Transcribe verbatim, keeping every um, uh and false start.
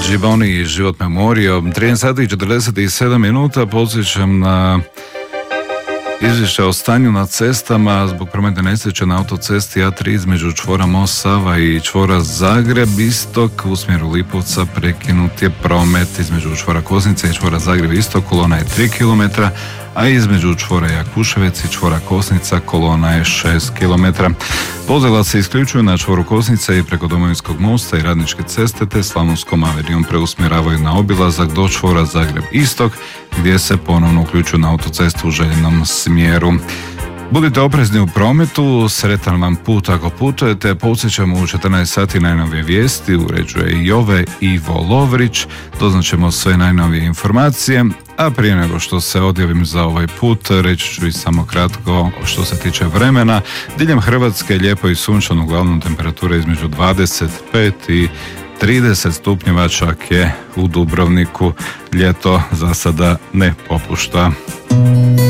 Giboni i Život Memorio. trideset sati i četrdeset sedam minuta. Podsjećam na izvješće o stanju na cestama zbog prometne nesreće na autocesti A tri između čvora Most Sava i čvora Zagreb Istok u smjeru Lipovca. Prekinut je promet između čvora Kosnice i čvora Zagreb Istok, kolona je tri kilometra, a između čvora Jakuševec i čvora Kosnica kolona je šest kilometara. Vozila se isključuju na čvoru Kosnice i preko Domovinskog mosta i Radničke ceste, te Slavonskom avenijom preusmjeravaju na obilazak do čvora Zagreb Istok, gdje se ponovno uključuju na autocestu u željenom smjeru. Budite oprezni u prometu, sretan vam put ako putujete. Podsjećamo u četrnaest sati najnovije vijesti, uređuje Jove Ivo Lovrić, doznaćemo sve najnovije informacije, a prije nego što se odjavim za ovaj put, reći ću i samo kratko što se tiče vremena. Diljem Hrvatske lijepo i sunčano, uglavnom temperatura između dvadeset pet i trideset stupnjeva, čak je u Dubrovniku ljeto za sada ne popušta.